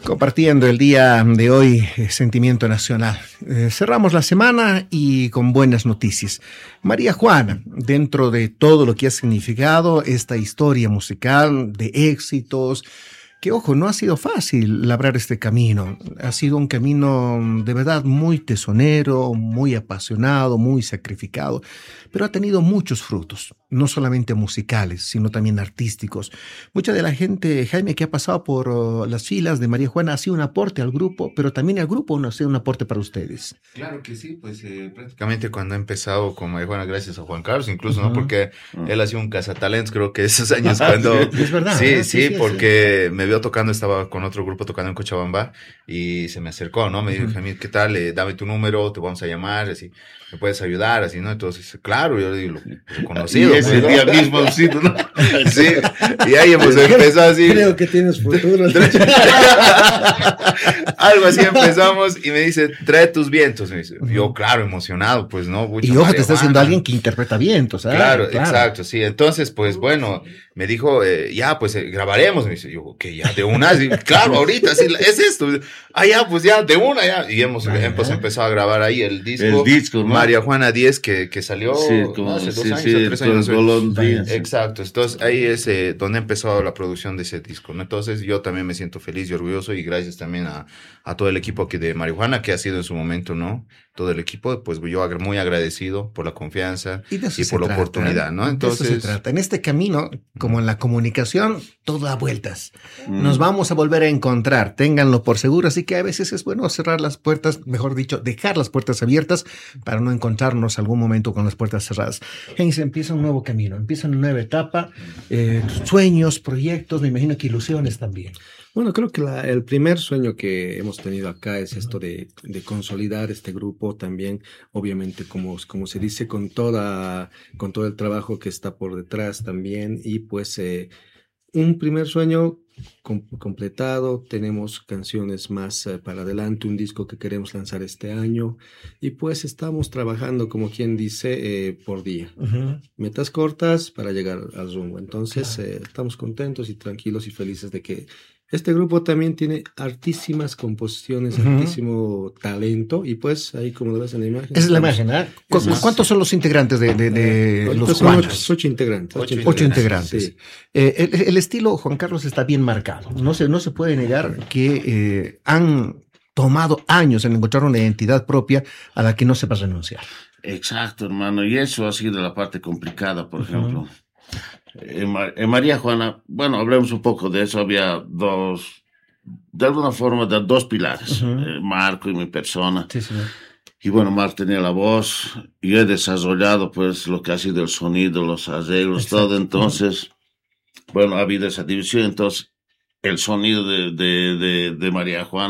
Compartiendo el día de hoy, Sentimiento Nacional. Cerramos la semana y con buenas noticias. María Juana, dentro de todo lo que ha significado esta historia musical de éxitos, que ojo, no ha sido fácil labrar este camino. Ha sido un camino de verdad muy tesonero, muy apasionado, muy sacrificado, pero ha tenido muchos frutos, no solamente musicales, sino también artísticos. Mucha de la gente, Jaime, que ha pasado por las filas de María Juana ha sido un aporte al grupo, pero también el grupo ha sido un aporte para ustedes. Claro que sí, pues prácticamente cuando he empezado con María Juana, gracias a Juan Carlos, incluso, ¿no? Porque él ha sido un cazatalentos, creo que esos años cuando... Es verdad. Sí, porque me vio tocando, estaba con otro grupo tocando en Cochabamba y se me acercó, ¿no? Me dijo, Jamil, ¿qué tal? Dame tu número, te vamos a llamar, así, me puedes ayudar, así, ¿no? Entonces, claro, yo le digo, lo conocido. Y ese día mismo, sí, ¿no? Sí, y ahí hemos empezado así. Creo que tienes futuro. Algo así empezamos y me dice, trae tus vientos. Me dice, yo, claro, emocionado, pues, ¿no? Y ojo, te está haciendo alguien que interpreta vientos, ¿sabes? Claro, exacto, sí. Entonces, pues, bueno, me dijo, ya, pues, grabaremos. Me dice, yo, que ya, de una, sí, claro, ahorita, sí, es esto. Ya, pues, ya, de una, ya. Y hemos empezado a grabar ahí el disco. El disco, ¿no? María Juana 10, que salió hace 2 años, 3 años. Exacto, entonces ahí es donde empezó la producción de ese disco, ¿no? Entonces yo también me siento feliz y orgulloso y gracias también a todo el equipo aquí de María Juana, que ha sido en su momento, ¿no? Todo el equipo, pues yo muy agradecido por la confianza y por la oportunidad, ¿no? Entonces, de eso se trata. En este camino, como en la comunicación, todo da vueltas. Nos vamos a volver a encontrar, ténganlo por seguro, así que a veces es bueno cerrar las puertas, mejor dicho, dejar las puertas abiertas para no encontrarnos algún momento con las puertas cerradas. Heinz, empieza un nuevo camino, empieza una nueva etapa, sueños, proyectos, me imagino que ilusiones también. Bueno, creo que el primer sueño que hemos tenido acá es esto de consolidar este grupo también, obviamente, como se dice, con todo el trabajo que está por detrás también, y pues un primer sueño completado, tenemos canciones más para adelante, un disco que queremos lanzar este año, y pues estamos trabajando, como quien dice, por día. Metas cortas para llegar al rumbo. Entonces, estamos contentos y tranquilos y felices de que este grupo también tiene altísimas composiciones, altísimo talento, y pues ahí como lo ves en la imagen. Esa es la imagen, ¿eh? ¿Cuántos son los integrantes de los Juanas? 8 integrantes. 8 integrantes. Sí. El estilo, Juan Carlos, está bien marcado. No se puede negar que han tomado años en encontrar una identidad propia a la que no sepas renunciar. Exacto, hermano, y eso ha sido la parte complicada, por ejemplo. En María Juana, bueno, hablemos un poco de eso, había de alguna forma, dos pilares, Marco y mi persona. Sí, sí. Y bueno, Marco tenía la voz, y he desarrollado pues lo que ha sido el sonido, los arreglos, todo, entonces, bueno, ha habido esa división, entonces, el sonido de María Juana